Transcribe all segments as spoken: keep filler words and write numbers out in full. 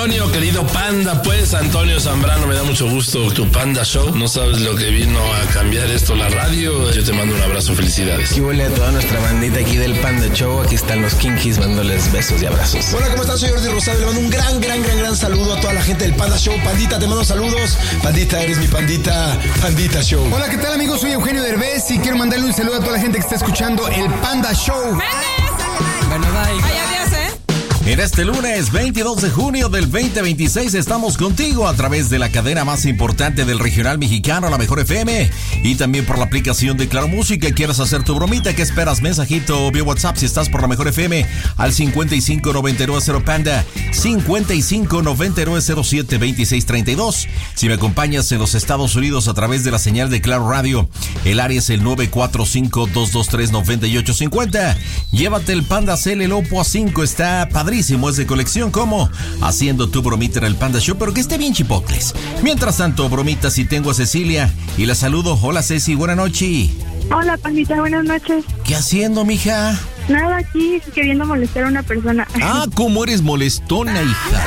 Antonio, querido Panda, pues, Antonio Zambrano, me da mucho gusto tu Panda Show. No sabes lo que vino a cambiar esto, la radio. Yo te mando un abrazo, felicidades. Y huele a toda nuestra bandita aquí del Panda Show. Aquí están los Kinkies mandándoles besos y abrazos. Hola, ¿cómo estás? Soy Jordi Rosado. Le mando un gran, gran, gran, gran saludo a toda la gente del Panda Show. Pandita, te mando saludos. Pandita, eres mi pandita. Pandita Show. Hola, ¿qué tal, amigos? Soy Eugenio Derbez y quiero mandarle un saludo a toda la gente que está escuchando el Panda Show. Bueno, bye. Ay, adiós, ¿eh? En este lunes veintidós de junio del veinte veintiséis estamos contigo a través de la cadena más importante del regional mexicano, la Mejor F M, y también por la aplicación de Claro Música. ¿Quieres hacer tu bromita? ¿Qué esperas? Mensajito vía WhatsApp si estás por la Mejor F M al cincuenta y cinco noventa y nueve cero Panda, cincuenta y cinco noventa y nueve cero siete veintiséis treinta y dos. Si me acompañas en los Estados Unidos a través de la señal de Claro Radio, el área es el nueve cuatro cinco, dos dos tres, nueve ocho cinco cero. Llévate el Panda Cell, el Oppo A cinco, está padrísimo. Es de colección, como haciendo tu bromita en el Panda Show, pero que esté bien chipocles. Mientras tanto, bromitas, y tengo a Cecilia y la saludo. Hola, Ceci, buena noche. Hola, Pandita, buenas noches. ¿Qué haciendo, mija? Nada, aquí queriendo molestar a una persona. Ah, ¿cómo eres molestona, hija?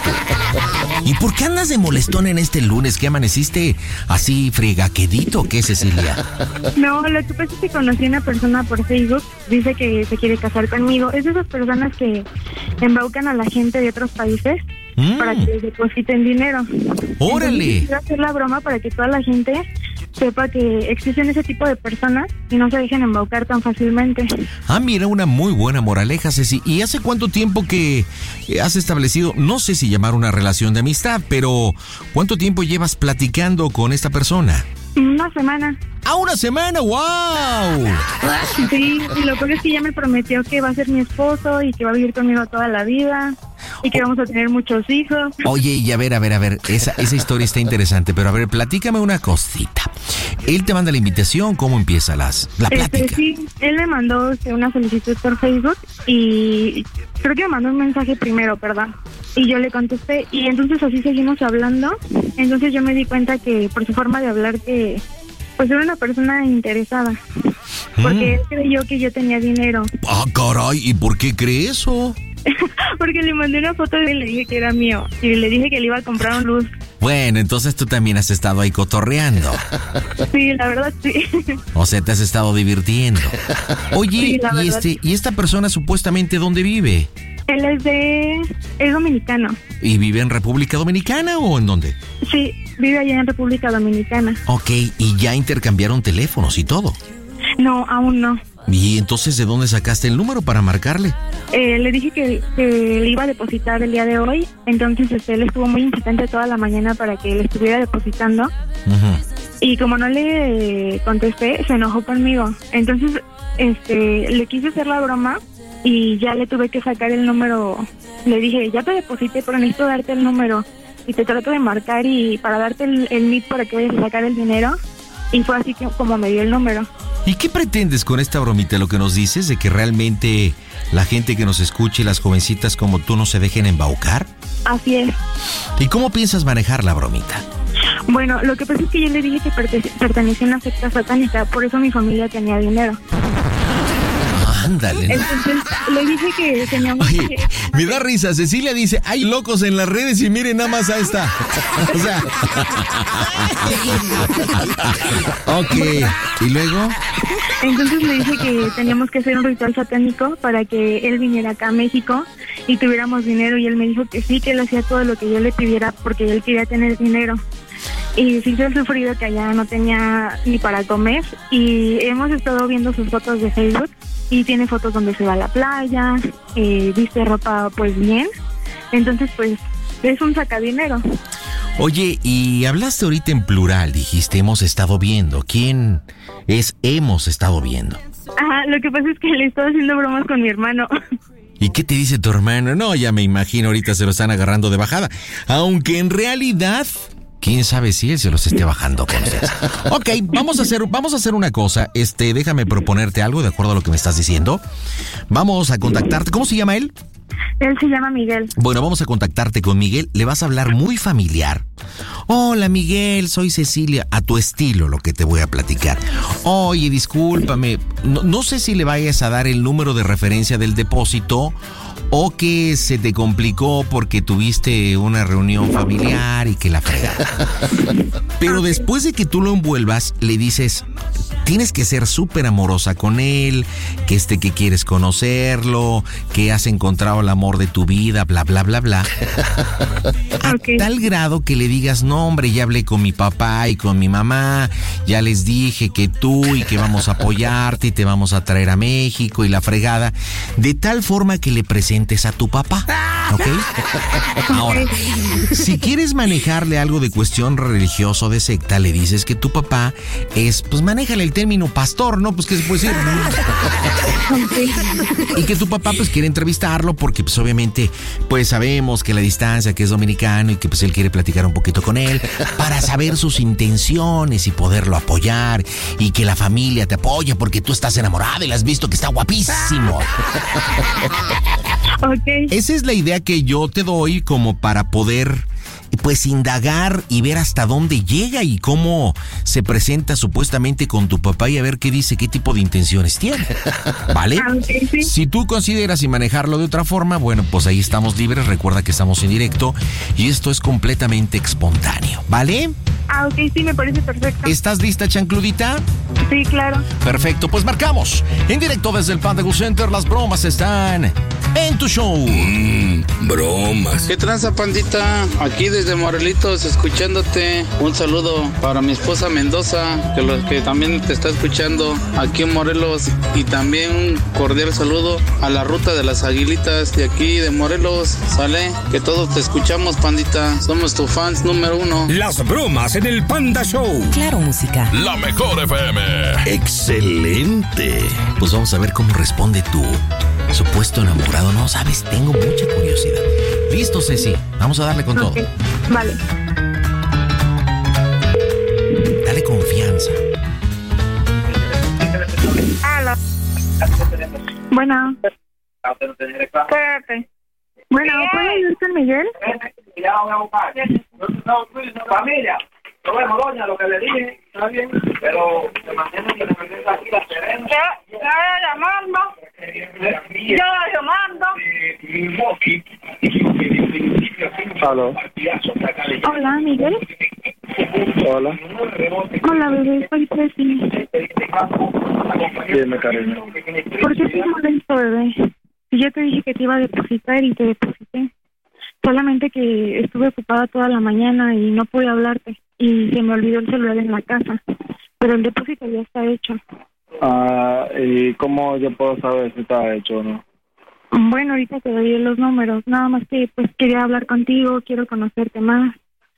¿Y por qué andas de molestona en este lunes? ¿Qué amaneciste así fregaquedito? ¿Qué, Cecilia? No, lo que pasa es que conocí a una persona por Facebook. Dice que se quiere casar conmigo. Es de esas personas que embaucan a la gente de otros países mm. para que les depositen dinero. ¡Órale! Quiero hacer la broma para que toda la gente sepa que existen ese tipo de personas y no se dejen embaucar tan fácilmente. Ah, mira, una muy buena moraleja, Ceci. ¿Y hace cuánto tiempo que has establecido, no sé si llamar una relación de amistad, pero cuánto tiempo llevas platicando con esta persona? Una semana. ¡Ah, una semana! ¡Wow! Sí, y lo peor es que ya me prometió que va a ser mi esposo y que va a vivir conmigo toda la vida y que vamos a tener muchos hijos. Oye, y a ver, a ver, a ver, esa, esa historia está interesante, pero a ver, platícame una cosita. Él te manda la invitación, ¿cómo empieza las, la plática? Este, sí, él me mandó una solicitud por Facebook y creo que me mandó un mensaje primero, perdón. Y yo le contesté y entonces así seguimos hablando. Entonces yo me di cuenta que por su forma de hablar que pues era una persona interesada. Porque mm. él creyó que yo tenía dinero. Ah, caray, ¿y por qué cree eso? Porque le mandé una foto y le dije que era mío. Y le dije que le iba a comprar un luz. Bueno, entonces tú también has estado ahí cotorreando. Sí, la verdad sí. O sea, te has estado divirtiendo. Oye, sí, y este, ¿y esta persona supuestamente dónde vive? Él es de... es dominicano. ¿Y vive en República Dominicana o en dónde? Sí, vive allá en República Dominicana. Ok, ¿y ya intercambiaron teléfonos y todo? No, aún no. ¿Y entonces de dónde sacaste el número para marcarle? Eh, le dije que, que le iba a depositar el día de hoy, entonces este, él estuvo muy insistente toda la mañana para que le estuviera depositando. Uh-huh. Y como no le contesté, se enojó conmigo. Entonces este, le quise hacer la broma y ya le tuve que sacar el número. Le dije, ya te deposité, pero necesito darte el número. Y te trato de marcar y para darte el, el N I P para que vayas a sacar el dinero. Y fue así que como me dio el número. ¿Y qué pretendes con esta bromita? Lo que nos dices de que realmente la gente que nos escuche, las jovencitas como tú, no se dejen embaucar. Así es. ¿Y cómo piensas manejar la bromita? Bueno, lo que pasa es que yo le dije que perte- pertenecía a una secta satánica, por eso mi familia tenía dinero. Ándale. Entonces le dije que teníamos Oye, que... me da risa. Cecilia dice, hay locos en las redes y miren nada más a esta. O sea. Ok. ¿Y luego? Entonces le dije que teníamos que hacer un ritual satánico para que él viniera acá a México y tuviéramos dinero. Y él me dijo que sí, que él hacía todo lo que yo le pidiera porque él quería tener dinero. Y sí se ha sufrido que allá no tenía ni para comer. Y hemos estado viendo sus fotos de Facebook. Y tiene fotos donde se va a la playa, eh, viste ropa pues bien. Entonces pues es un sacadinero. Oye, y hablaste ahorita en plural, dijiste hemos estado viendo. ¿Quién es hemos estado viendo? Ajá, lo que pasa es que le estoy haciendo bromas con mi hermano. ¿Y qué te dice tu hermano? No, ya me imagino, ahorita se lo están agarrando de bajada. Aunque en realidad... ¿quién sabe si él se los esté bajando con ustedes? Ok, vamos a hacer, vamos a hacer una cosa. Este, déjame proponerte algo de acuerdo a lo que me estás diciendo. Vamos a contactarte. ¿Cómo se llama él? Él se llama Miguel. Bueno, vamos a contactarte con Miguel. Le vas a hablar muy familiar. Hola, Miguel, soy Cecilia. A tu estilo, lo que te voy a platicar. Oye, discúlpame. No, no sé si le vayas a dar el número de referencia del depósito o que se te complicó porque tuviste una reunión familiar y que la fregada. Pero después de que tú lo envuelvas, le dices, tienes que ser súper amorosa con él, que este que quieres conocerlo, que has encontrado el amor de tu vida, bla, bla, bla, bla. A okay. tal grado que le digas, no, hombre, ya hablé con mi papá y con mi mamá, ya les dije que tú y que vamos a apoyarte y te vamos a traer a México y la fregada, de tal forma que le presentes a tu papá, ¿ok? Ahora, si quieres manejarle algo de cuestión religiosa o de secta, le dices que tu papá es, pues manéjale el término pastor, ¿no? Pues que se puede decir. Y que tu papá pues quiere entrevistarlo porque pues obviamente pues sabemos que la distancia, que es dominicano y que pues él quiere platicar un poquito con él para saber sus intenciones y poderlo apoyar y que la familia te apoya porque tú estás enamorado y le has visto que está guapísimo. Okay. Esa es la idea que yo te doy como para poder pues indagar y ver hasta dónde llega y cómo se presenta supuestamente con tu papá y a ver qué dice, qué tipo de intenciones tiene, ¿vale? Okay, sí. Si tú consideras y manejarlo de otra forma, bueno, pues ahí estamos libres, recuerda que estamos en directo y esto es completamente espontáneo, ¿vale? Ah, ok, sí, me parece perfecto. ¿Estás lista, chancludita? Sí, claro. Perfecto, pues marcamos. En directo desde el Panda Go Center, las bromas están en tu show. Mmm, bromas. ¿Qué tranza, pandita? Aquí desde Morelitos, escuchándote. Un saludo para mi esposa Mendoza, que, lo, que también te está escuchando aquí en Morelos. Y también un cordial saludo a la Ruta de las Aguilitas de aquí de Morelos. Sale, que todos te escuchamos, pandita. Somos tus fans número uno. Las bromas en el Panda Show. Claro, música. La mejor F M. Excelente. Pues vamos a ver cómo responde tu supuesto enamorado. No, sabes, tengo mucha curiosidad. Listo, Ceci. Vamos a darle con okay. todo. Vale. Dale confianza. Hola. Bueno. Espérate. Bueno, ¿puedo ir con Miguel? Familia, no vemos, doña, lo que le dije, está bien, pero se mantiene que le presenta aquí la serena. ¿Qué? ¿Ya llamando? ¿Ya llamando? Aló. Hola, Miguel. Hola. Hola, bebé, soy Ceci. Dime, cariño. ¿Por qué te molesto, bebé? Si yo te dije que te iba a depositar y te deposité. Solamente que estuve ocupada toda la mañana y no pude hablarte. Y se me olvidó el celular en la casa. Pero el depósito ya está hecho. Ah, ¿y cómo yo puedo saber si está hecho o no? Bueno, ahorita te doy los números. Nada más que pues quería hablar contigo, quiero conocerte más.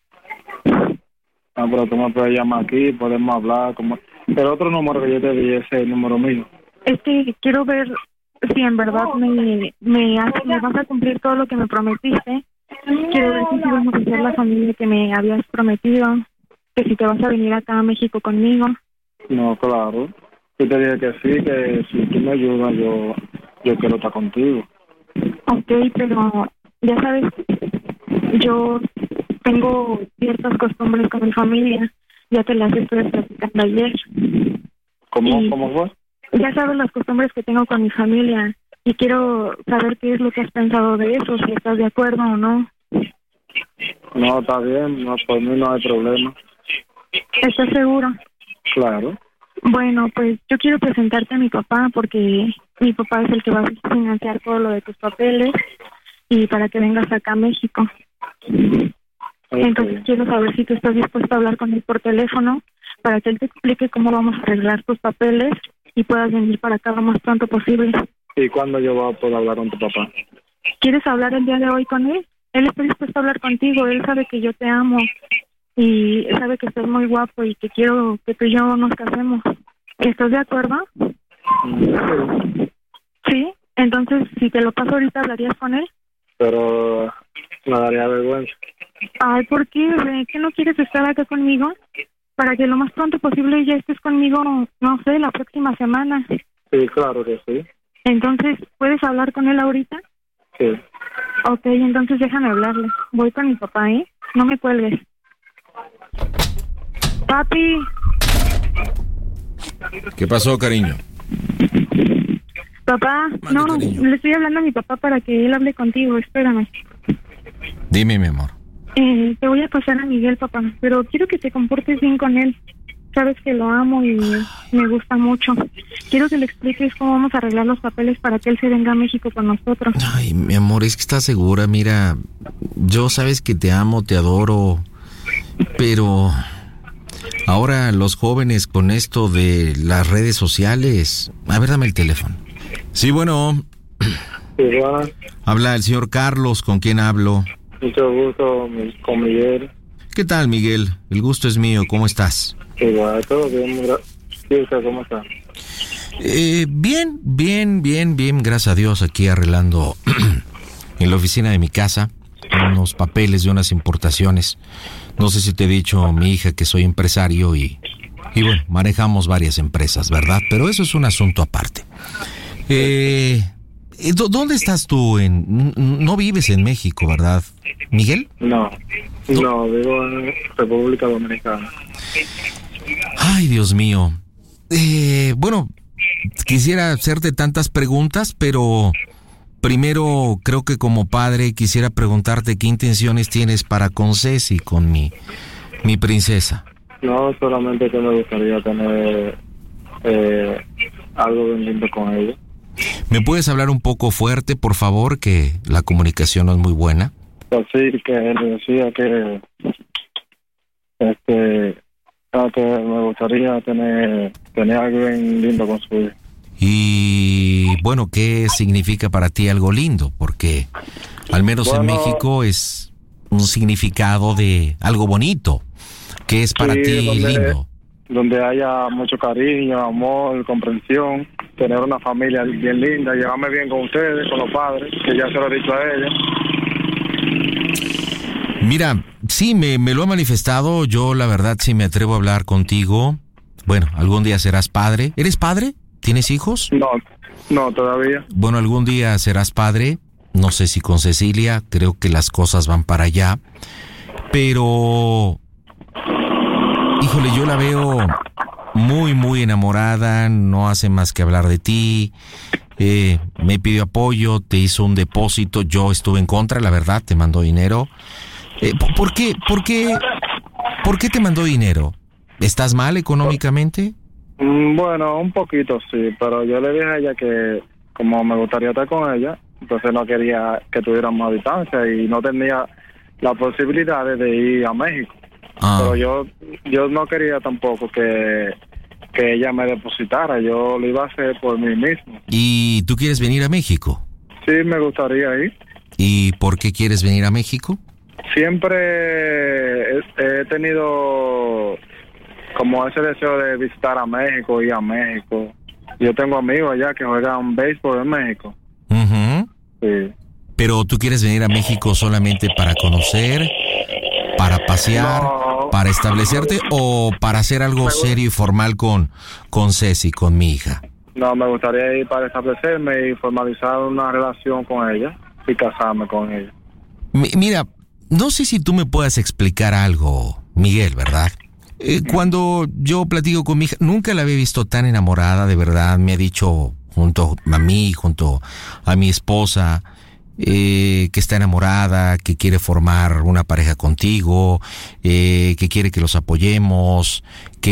Ah, pero tú me puedes llamar aquí, podemos hablar. Como... Pero otro número que yo te di, ese es el número mío. Es que quiero ver si en verdad me, me, hace, me vas a cumplir todo lo que me prometiste. Quiero ver si sí vamos a ser la familia que me habías prometido, que si te vas a venir acá a México conmigo. No, claro. Yo te dije que sí, que si tú me ayudas, yo, yo quiero estar contigo. Ok, pero ya sabes, yo tengo ciertas costumbres con mi familia. Ya te las estuve platicando ayer. ¿Cómo, y ¿Cómo fue? Ya sabes las costumbres que tengo con mi familia. Y quiero saber qué es lo que has pensado de eso, si estás de acuerdo o no. No, está bien, no, por mí no hay problema. ¿Estás seguro? Claro. Bueno, pues yo quiero presentarte a mi papá porque mi papá es el que va a financiar todo lo de tus papeles y para que vengas acá a México. Okay. Entonces quiero saber si tú estás dispuesto a hablar con él por teléfono para que él te explique cómo vamos a arreglar tus papeles y puedas venir para acá lo más pronto posible. ¿Y cuándo yo voy a poder hablar con tu papá? ¿Quieres hablar el día de hoy con él? Él está dispuesto a hablar contigo, él sabe que yo te amo y sabe que estás muy guapo y que quiero que tú y yo nos casemos. ¿Estás de acuerdo? Sí. ¿Sí? Entonces, si te lo paso ahorita, ¿hablarías con él? Pero me daría vergüenza. Ay, ¿por qué, bebé? ¿Qué no quieres estar acá conmigo? Para que lo más pronto posible ya estés conmigo, no sé, la próxima semana. Sí, claro que sí. Entonces, ¿puedes hablar con él ahorita? Sí. Ok, entonces déjame hablarle. Voy con mi papá, ¿eh? No me cuelgues. Papi. ¿Qué pasó, cariño? Papá, Mande, no, cariño. le estoy hablando a mi papá para que él hable contigo, espérame. Dime, mi amor. Eh, te voy a pasar a Miguel, papá, pero quiero que te comportes bien con él. Sabes que lo amo y me gusta mucho. Quiero que le expliques cómo vamos a arreglar los papeles para que él se venga a México con nosotros. Ay, mi amor, es que estás segura. Mira, yo sabes que te amo, te adoro, pero ahora los jóvenes con esto de las redes sociales... A ver, dame el teléfono. Sí, bueno. Sí, bueno, Habla el señor Carlos, ¿con quién hablo? mucho gusto mi- con Miguel. ¿Qué tal, Miguel? El gusto es mío, ¿cómo estás? Igual, todo bien. gra- Sí, ¿usted cómo está? Eh, bien, bien, bien, bien, gracias a Dios, aquí arreglando en la oficina de mi casa unos papeles de unas importaciones. No sé si te he dicho, mi hija, que soy empresario y, y bueno, manejamos varias empresas, ¿verdad? Pero eso es un asunto aparte. Eh, ¿dó- ¿Dónde estás tú? En, no vives en México, ¿verdad, Miguel? No, no, vivo en República Dominicana. Ay, Dios mío. Eh, bueno, quisiera hacerte tantas preguntas, pero primero creo que como padre quisiera preguntarte qué intenciones tienes para con Ceci, con mi, mi princesa. No, solamente que me gustaría tener eh, algo bien lindo con ella. ¿Me puedes hablar un poco fuerte, por favor, que la comunicación no es muy buena? Así que le decía que este ah, que me gustaría tener tener algo bien lindo con su hija. Y bueno, ¿qué significa para ti algo lindo? Porque al menos en Bueno, México es un significado de algo bonito. ¿Qué es para Sí, ti donde- lindo? donde haya mucho cariño, amor, comprensión, tener una familia bien linda, llevarme bien con ustedes, con los padres, que ya se lo he dicho a ella. Mira, sí, me, me lo ha manifestado. Yo, la verdad, sí me atrevo a hablar contigo. Bueno, algún día serás padre. ¿Eres padre? ¿Tienes hijos? No, no, todavía. Bueno, algún día serás padre. No sé si con Cecilia. Creo que las cosas van para allá. Pero... Híjole, yo la veo muy, muy enamorada. No hace más que hablar de ti. Eh, me pidió apoyo, te hizo un depósito. Yo estuve en contra, la verdad, te mandó dinero. Eh, ¿por qué, por qué, por qué te mandó dinero? ¿Estás mal económicamente? Mm, Bueno, un poquito sí, pero yo le dije a ella que como me gustaría estar con ella, entonces no quería que tuviéramos distancia y no tenía la posibilidad de ir a México. Ah. Pero yo yo no quería tampoco que, que ella me depositara, yo lo iba a hacer por mí mismo. ¿Y tú quieres venir a México? Sí, me gustaría ir. ¿Y por qué quieres venir a México? Siempre he, he tenido como ese deseo de visitar a México, ir a México. Yo tengo amigos allá que juegan béisbol en México. Ujú. Sí. Pero tú quieres venir a México solamente para conocer, para pasear, No. para establecerte o para hacer algo serio y formal con, con Ceci, con mi hija. No, me gustaría ir para establecerme y formalizar una relación con ella y casarme con ella. Mi- Mira, no sé si tú me puedas explicar algo, Miguel, ¿verdad? Eh, cuando yo platico con mi hija, nunca la había visto tan enamorada, de verdad. Me ha dicho junto a mí, junto a mi esposa, eh, que está enamorada, que quiere formar una pareja contigo, eh, que quiere que los apoyemos,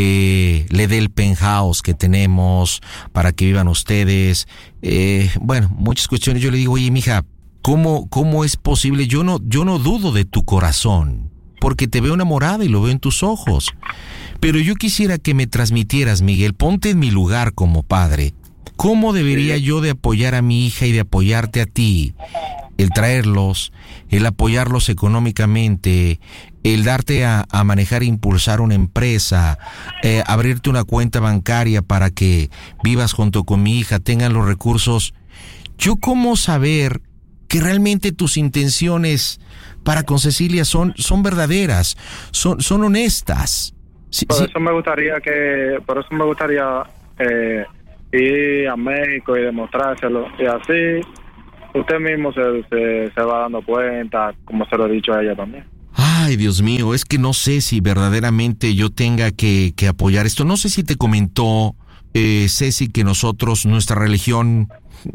que le dé el penthouse que tenemos para que vivan ustedes. Eh, bueno, muchas cuestiones. Yo le digo, oye, mija, ¿Cómo, ¿Cómo es posible? Yo no, yo no dudo de tu corazón, porque te veo enamorada y lo veo en tus ojos. Pero yo quisiera que me transmitieras, Miguel, ponte en mi lugar como padre. ¿Cómo debería yo de apoyar a mi hija y de apoyarte a ti? El traerlos, el apoyarlos económicamente, el darte a, a manejar e impulsar una empresa, eh, abrirte una cuenta bancaria para que vivas junto con mi hija, tengan los recursos. ¿Yo cómo saber que realmente tus intenciones para con Cecilia son, son verdaderas, son, son honestas? Sí, Por sí. eso me gustaría que, por eso me gustaría eh, ir a México y demostrárselo. Y así usted mismo se, se, se va dando cuenta, como se lo he dicho a ella también. Ay, Dios mío, es que no sé si verdaderamente yo tenga que, que apoyar esto. No sé si te comentó eh, Ceci, que nosotros, nuestra religión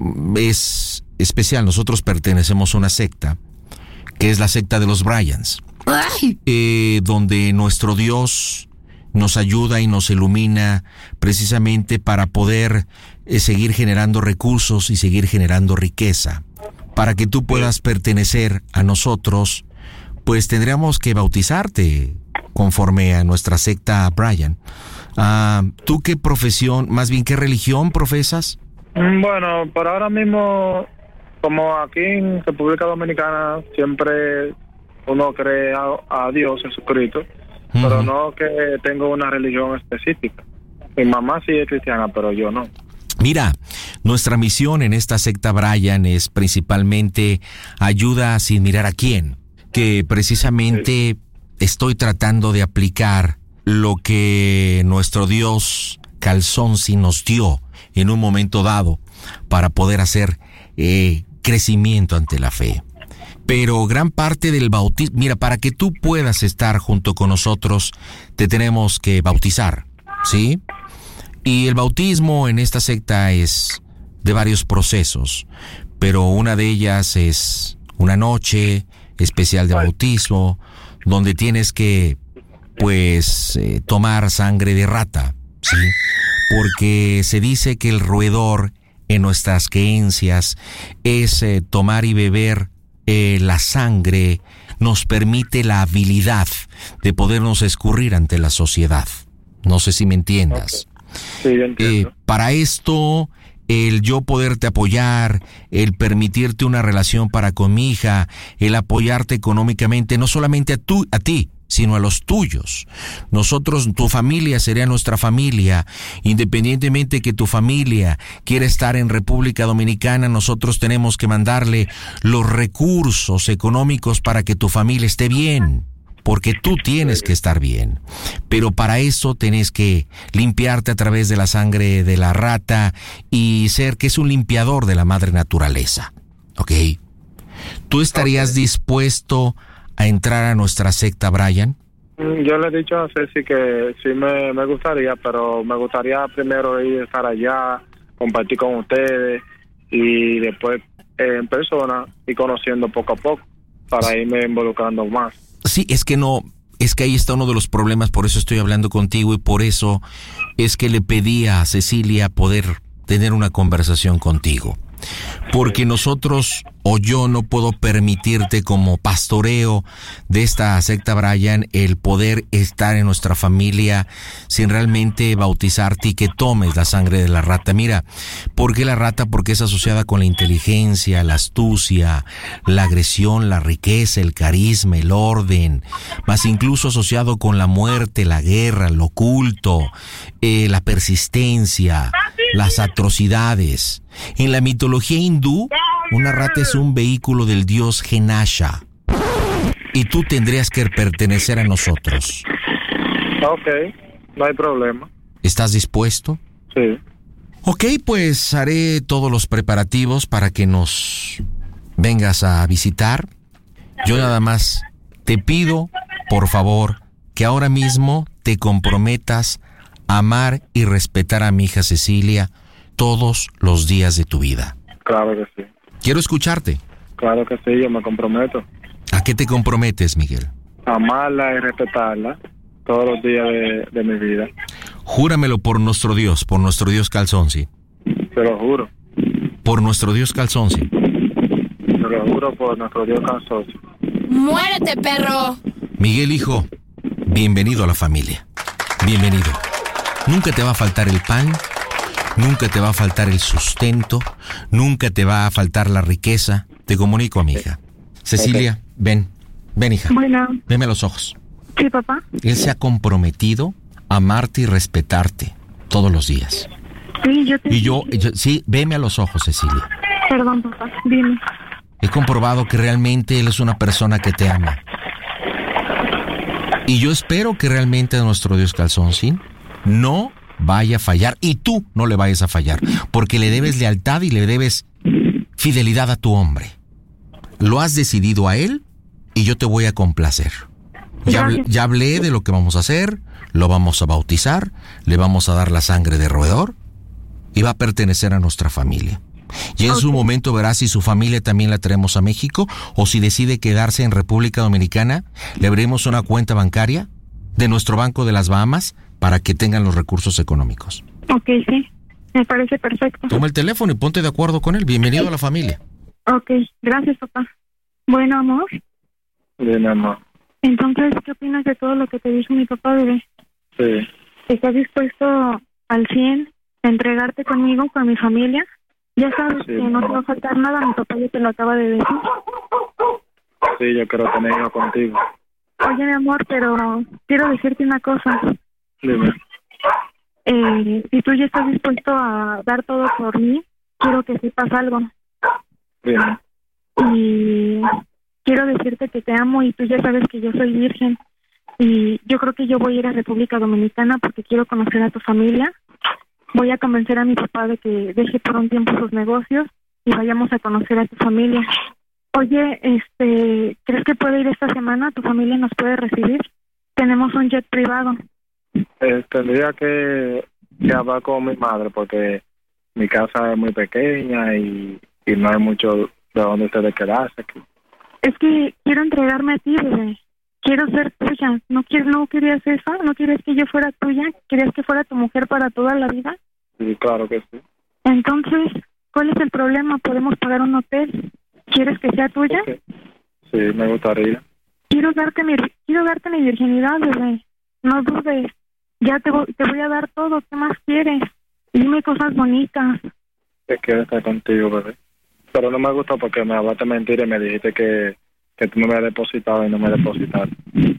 es especial. Nosotros pertenecemos a una secta, que es la secta de los Bryans, eh, donde nuestro Dios nos ayuda y nos ilumina precisamente para poder eh, seguir generando recursos y seguir generando riqueza. Para que tú puedas pertenecer a nosotros, pues tendríamos que bautizarte conforme a nuestra secta Bryan. Uh, ¿Tú qué profesión, más bien qué religión profesas? Bueno, por ahora mismo, como aquí en República Dominicana siempre uno cree a, a Dios, Jesucristo, uh-huh. pero no que tengo una religión específica. Mi mamá sí es cristiana, pero yo no. Mira, nuestra misión en esta secta Bryan es principalmente ayuda sin mirar a quién, que precisamente sí. estoy tratando de aplicar lo que nuestro Dios Calzonsi nos dio en un momento dado para poder hacer eh, crecimiento ante la fe. Pero gran parte del bautismo, mira, para que tú puedas estar junto con nosotros, te tenemos que bautizar, ¿sí? Y el bautismo en esta secta es de varios procesos, pero una de ellas es una noche especial de bautismo, donde tienes que, pues, eh, tomar sangre de rata, ¿sí? Porque se dice que el roedor en nuestras creencias es eh, tomar y beber eh, la sangre, nos permite la habilidad de podernos escurrir ante la sociedad. No sé si me entiendas. Okay. Sí, yo entiendo. Eh, para esto, el yo poderte apoyar, el permitirte una relación para con mi hija, el apoyarte económicamente, no solamente a, tú, a ti, sino a los tuyos. Nosotros, tu familia sería nuestra familia. Independientemente que tu familia quiera estar en República Dominicana, nosotros tenemos que mandarle los recursos económicos para que tu familia esté bien. Porque tú tienes que estar bien. Pero para eso tenés que limpiarte a través de la sangre de la rata y ser que es un limpiador de la madre naturaleza. ¿Ok? ¿Tú estarías okay. dispuesto a entrar a nuestra secta, Bryan? Yo le he dicho a Ceci que sí me, me gustaría, pero me gustaría primero ir a estar allá, compartir con ustedes y después eh, en persona y conociendo poco a poco para irme involucrando más. Sí, es que no, es que ahí está uno de los problemas, por eso estoy hablando contigo y por eso es que le pedí a Cecilia poder tener una conversación contigo. Porque nosotros o yo no puedo permitirte como pastoreo de esta secta Bryan el poder estar en nuestra familia sin realmente bautizarte y que tomes la sangre de la rata. Mira, ¿por qué la rata? Porque es asociada con la inteligencia, la astucia, la agresión, la riqueza, el carisma, el orden, más incluso asociado con la muerte, la guerra, lo oculto, eh, la persistencia, las atrocidades. En la mitología hindú, una rata es un vehículo del dios Ganasha. Y tú tendrías que pertenecer a nosotros. Ok, no hay problema. ¿Estás dispuesto? Sí. Ok, pues haré todos los preparativos para que nos vengas a visitar. Yo nada más te pido, por favor, que ahora mismo te comprometas a amar y respetar a mi hija Cecilia todos los días de tu vida. Claro que sí. Quiero escucharte. Claro que sí, yo me comprometo. ¿A qué te comprometes, Miguel? Amarla y respetarla todos los días de, de mi vida. Júramelo por nuestro Dios, por nuestro Dios Calzonsi. Te lo juro. Por nuestro Dios Calzonsi. Te lo juro por nuestro Dios Calzonsi. ¡Muérete, perro! Miguel, hijo, bienvenido a la familia. Bienvenido. Nunca te va a faltar el pan. Nunca te va a faltar el sustento, nunca te va a faltar la riqueza. Te comunico a mi hija. Cecilia, okay. ven, ven hija. Bueno. Veme a los ojos. Sí, papá. Él se ha comprometido a amarte y respetarte todos los días. Sí, yo te... Y yo, yo, sí, veme a los ojos, Cecilia. Perdón, papá, dime. He comprobado que realmente él es una persona que te ama. Y yo espero que realmente nuestro Dios Calzonsi no vaya a fallar y tú no le vayas a fallar, porque le debes lealtad y le debes fidelidad a tu hombre. Lo has decidido a él y yo te voy a complacer. Ya hablé, ya hablé de lo que vamos a hacer, lo vamos a bautizar, le vamos a dar la sangre de roedor y va a pertenecer a nuestra familia. Y en okay. su momento verá si su familia también la traemos a México, o si decide quedarse en República Dominicana, le abriremos una cuenta bancaria de nuestro Banco de las Bahamas para que tengan los recursos económicos. Ok, sí, me parece perfecto. Toma el teléfono y ponte de acuerdo con él. Bienvenido a la familia. Ok, gracias, papá. Bueno, amor. Bien, amor. Entonces, ¿qué opinas de todo lo que te dijo mi papá, bebé? Sí. ¿Estás dispuesto al cien a entregarte conmigo, con mi familia? Ya sabes sí, que no te va a faltar nada, mi papá ya te lo acaba de decir. Sí, yo quiero tener hijos contigo. Oye, mi amor, pero quiero decirte una cosa. Dime. Eh, si tú ya estás dispuesto a dar todo por mí, quiero que sepas algo. Bien. Y quiero decirte que te amo y tú ya sabes que yo soy virgen. Y yo creo que yo voy a ir a República Dominicana porque quiero conocer a tu familia. Voy a convencer a mi papá de que deje por un tiempo sus negocios y vayamos a conocer a tu familia. Oye, este, ¿crees que puede ir esta semana? ¿Tu familia nos puede recibir? Tenemos un jet privado. Eh, tendría que, que hablar con mi madre porque mi casa es muy pequeña y, y no hay mucho de donde ustedes quedarse aquí. Es que quiero entregarme a ti, bebé. Quiero ser tuya. ¿No quieres, no querías eso? ¿No quieres que yo fuera tuya? ¿Querías que fuera tu mujer para toda la vida? Sí, claro que sí. Entonces, ¿cuál es el problema? ¿Podemos pagar un hotel? ¿Quieres que sea tuya? Okay. Sí, me gustaría. Quiero darte mi, quiero darte mi virginidad, bebé. No dudes. Ya te, voy, te voy a dar todo. ¿Qué más quieres? Dime cosas bonitas. Que quiero estar contigo, bebé. Pero no me gusta porque me hablaste mentira y me dijiste que, que tú me habías depositado y no me depositaste.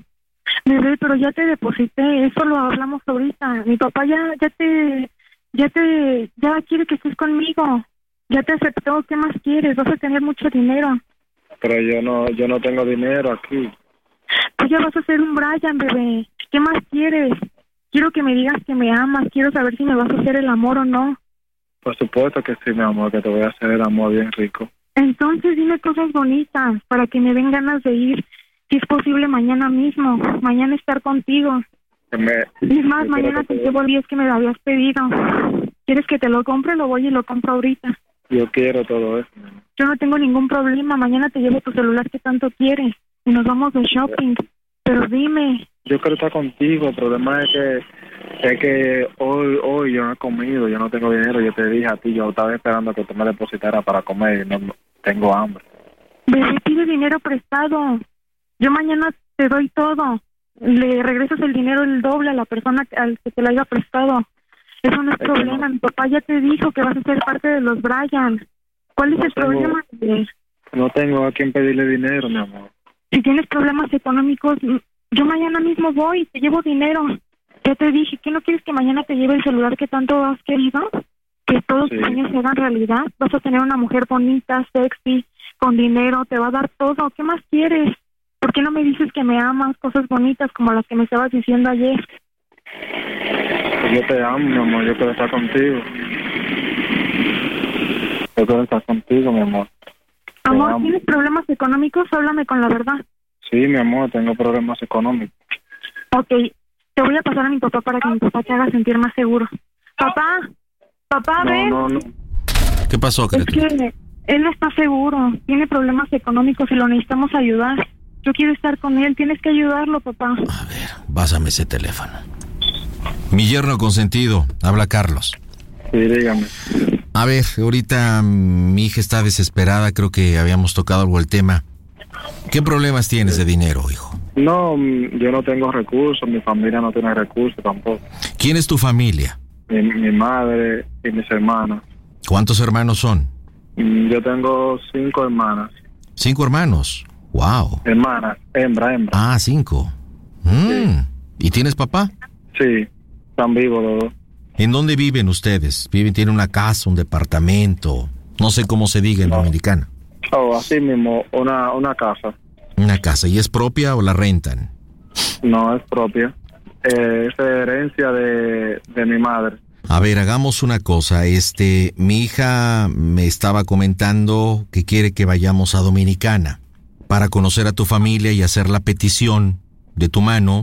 Bebé, pero ya te deposité. Eso lo hablamos ahorita. Mi papá ya, ya te... Ya te... Ya quiere que estés conmigo. Ya te aceptó. ¿Qué más quieres? Vas a tener mucho dinero. Pero yo no yo no tengo dinero aquí. Pues ya vas a ser un Brian, bebé. ¿Qué más quieres? Quiero que me digas que me amas. Quiero saber si me vas a hacer el amor o no. Por supuesto que sí, mi amor, que te voy a hacer el amor bien rico. Entonces dime cosas bonitas para que me den ganas de ir. Si es posible, mañana mismo. Mañana estar contigo. Me, es más, mañana te llevo el diez que me lo habías pedido. ¿Quieres que te lo compre? Lo voy y lo compro ahorita. Yo quiero todo eso. Mi amor. Yo no tengo ningún problema. Mañana te llevo tu celular que tanto quieres. Y nos vamos de shopping. Pero dime. Yo quiero estar contigo. El problema es que es que hoy hoy yo no he comido. Yo no tengo dinero. Yo te dije a ti. Yo estaba esperando que tú me depositaras para comer. Y no tengo hambre. Bebé, pide dinero prestado. Yo mañana te doy todo. Le regresas el dinero el doble a la persona al que te lo haya prestado. Eso no es, es problema. No. Mi papá ya te dijo que vas a ser parte de los Bryan. ¿Cuál es no el tengo, problema? No tengo a quien pedirle dinero, mi amor. Si tienes problemas económicos, yo mañana mismo voy, te llevo dinero. Ya te dije, ¿qué no quieres que mañana te lleve el celular que tanto has querido? Que todos tus sueños se hagan realidad. Vas a tener una mujer bonita, sexy, con dinero, te va a dar todo. ¿Qué más quieres? ¿Por qué no me dices que me amas? Cosas bonitas como las que me estabas diciendo ayer. Yo te amo, mi amor, yo quiero estar contigo. Yo quiero estar contigo, mi amor. Amor, ¿tienes problemas económicos? Háblame con la verdad. Sí, mi amor, tengo problemas económicos. Ok, te voy a pasar a mi papá para que mi papá te haga sentir más seguro. Papá, papá, no, ven. No, no. ¿Qué pasó, criatura? Es que él no está seguro, tiene problemas económicos y lo necesitamos ayudar. Yo quiero estar con él, tienes que ayudarlo, papá. A ver, pásame ese teléfono. Mi yerno consentido, habla Carlos. Sí, dígame. A ver, ahorita mi hija está desesperada, creo que habíamos tocado algo el tema. ¿Qué problemas tienes de dinero, hijo? No, yo no tengo recursos, mi familia no tiene recursos tampoco. ¿Quién es tu familia? Mi, mi madre y mis hermanos. ¿Cuántos hermanos son? Yo tengo cinco hermanas. ¿Cinco hermanos? Wow. Hermanas, hembra, hembra. Ah, cinco. Mm. Sí. ¿Y tienes papá? Sí, están vivos los dos. ¿En dónde viven ustedes? ¿Viven, tienen una casa, un departamento? No sé cómo se diga en no. Dominicana. Oh, así mismo, una, una casa. ¿Una casa? ¿Y es propia o la rentan? No, es propia. Eh, es herencia de, de mi madre. A ver, hagamos una cosa. Este, mi hija me estaba comentando que quiere que vayamos a Dominicana para conocer a tu familia y hacer la petición de tu mano